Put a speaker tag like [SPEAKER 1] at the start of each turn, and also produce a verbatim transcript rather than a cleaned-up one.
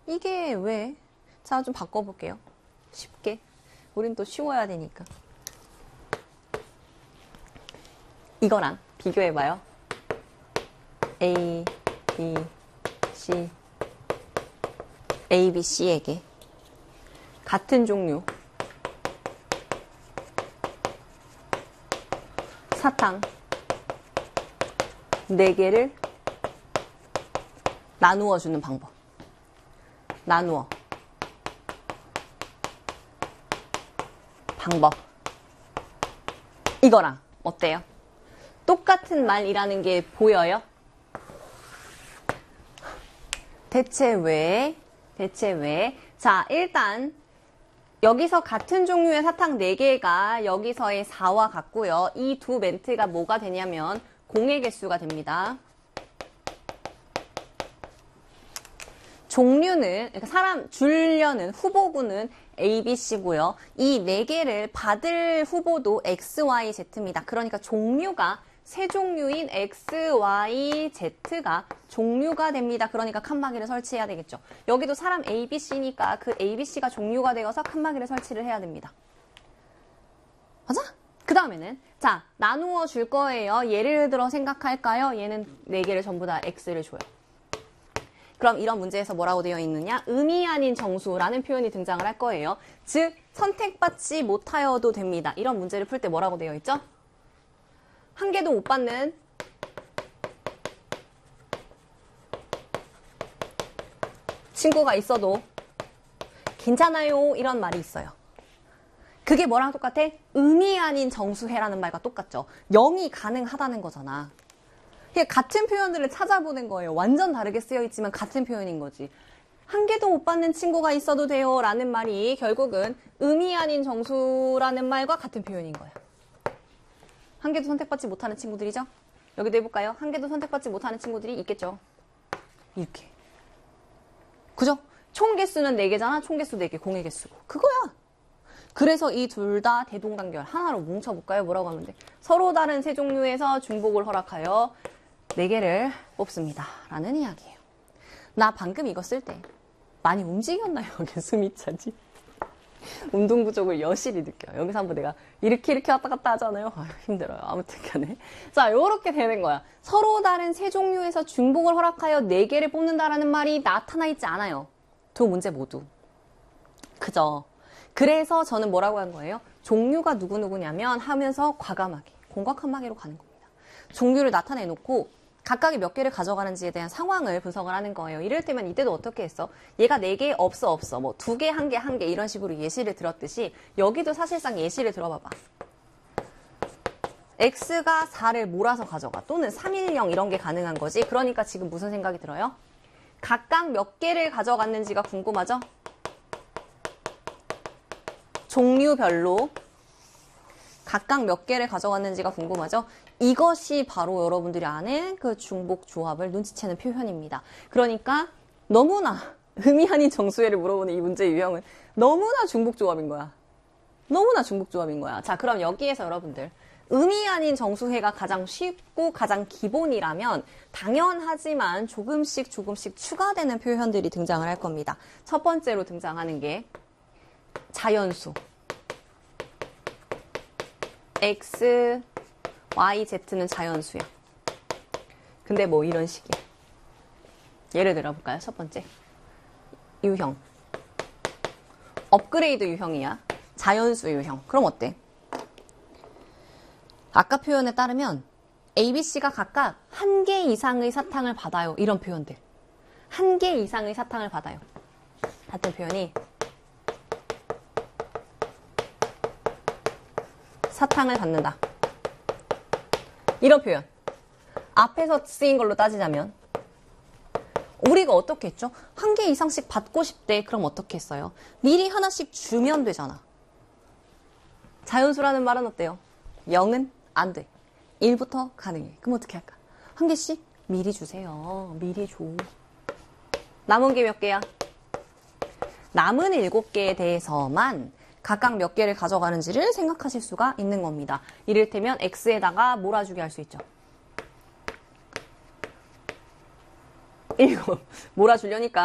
[SPEAKER 1] 이게 왜? 자, 좀 바꿔볼게요. 쉽게. 우린 또 쉬워야 되니까. 이거랑 비교해봐요. A, B, C. A, B, C에게 같은 종류 사탕 네 개를 나누어 주는 방법. 나누어 방법. 이거랑 어때요? 똑같은 말이라는 게 보여요? 대체 왜? 대체 왜? 자, 일단 여기서 같은 종류의 사탕 네 개가 여기서의 사와 같고요. 이 두 멘트가 뭐가 되냐면 공의 개수가 됩니다. 종류는, 그러니까 사람 주려는 후보군은 A, B, C고요. 이 네 개를 받을 후보도 X, Y, Z입니다. 그러니까 종류가 세 종류인 X, Y, Z가 종류가 됩니다. 그러니까 칸막이를 설치해야 되겠죠. 여기도 사람 A, B, C니까 그 A, B, C가 종류가 되어서 칸막이를 설치를 해야 됩니다. 맞아? 그 다음에는 자, 나누어 줄 거예요. 예를 들어 생각할까요? 얘는 네 개를 전부 다 X를 줘요. 그럼 이런 문제에서 뭐라고 되어 있느냐? 의미 아닌 정수라는 표현이 등장을 할 거예요. 즉, 선택받지 못하여도 됩니다. 이런 문제를 풀 때 뭐라고 되어 있죠? 한 개도 못 받는 친구가 있어도 괜찮아요. 이런 말이 있어요. 그게 뭐랑 똑같아? 의미 아닌 정수해라는 말과 똑같죠. 영이 가능하다는 거잖아. 같은 표현들을 찾아보는 거예요. 완전 다르게 쓰여 있지만 같은 표현인 거지. 한 개도 못 받는 친구가 있어도 돼요 라는 말이 결국은 의미 아닌 정수라는 말과 같은 표현인 거예요. 한 개도 선택받지 못하는 친구들이죠? 여기도 해볼까요? 한 개도 선택받지 못하는 친구들이 있겠죠. 이렇게. 그죠? 총 개수는 네 개잖아. 총 개수 네 개, 공의 개수고. 그거야. 그래서 이 둘 다 대동단결. 하나로 뭉쳐볼까요? 뭐라고 하면 돼? 서로 다른 세 종류에서 중복을 허락하여 네 개를 뽑습니다. 라는 이야기예요. 나 방금 이거 쓸 때 많이 움직였나요? 여기 숨이 차지. 운동 부족을 여실히 느껴요. 여기서 한번 내가 이렇게 이렇게 왔다 갔다 하잖아요. 아유, 힘들어요. 아무튼 간에. 자, 요렇게 되는 거야. 서로 다른 세 종류에서 중복을 허락하여 네 개를 뽑는다라는 말이 나타나 있지 않아요. 두 문제 모두. 그죠? 그래서 저는 뭐라고 한 거예요? 종류가 누구누구냐면 하면서 과감하게, 공과칸막이로 가는 겁니다. 종류를 나타내놓고 각각이 몇 개를 가져가는지에 대한 상황을 분석을 하는 거예요. 이럴 때면 이때도 어떻게 했어? 얘가 네 개 없어 없어 뭐 두 개, 한 개, 한 개 이런 식으로 예시를 들었듯이 여기도 사실상 예시를 들어봐봐. X가 사를 몰아서 가져가 또는 삼백십 이런 게 가능한 거지. 그러니까 지금 무슨 생각이 들어요? 각각 몇 개를 가져갔는지가 궁금하죠? 종류별로 각각 몇 개를 가져갔는지가 궁금하죠? 이것이 바로 여러분들이 아는 그 중복 조합을 눈치채는 표현입니다. 그러니까 너무나 의미 아닌 정수해를 물어보는 이 문제의 유형은 너무나 중복 조합인 거야. 너무나 중복 조합인 거야. 자, 그럼 여기에서 여러분들 의미 아닌 정수해가 가장 쉽고 가장 기본이라면 당연하지만 조금씩 조금씩 추가되는 표현들이 등장을 할 겁니다. 첫 번째로 등장하는 게 자연수. X, Y, Z는 자연수야. 근데 뭐 이런 식이야. 예를 들어볼까요? 첫 번째. 유형. 업그레이드 유형이야. 자연수 유형. 그럼 어때? 아까 표현에 따르면 A, B, C가 각각 한 개 이상의 사탕을 받아요. 이런 표현들. 한 개 이상의 사탕을 받아요. 같은 표현이 사탕을 받는다. 이런 표현. 앞에서 쓰인 걸로 따지자면 우리가 어떻게 했죠? 한 개 이상씩 받고 싶대. 그럼 어떻게 했어요? 미리 하나씩 주면 되잖아. 자연수라는 말은 어때요? 영은 안 돼. 일부터 가능해. 그럼 어떻게 할까? 한 개씩 미리 주세요. 미리 줘. 남은 게 몇 개야? 남은 일곱 개에 대해서만 각각 몇 개를 가져가는지를 생각하실 수가 있는 겁니다. 이를테면 X에다가 몰아주게 할 수 있죠. 일곱. 몰아주려니까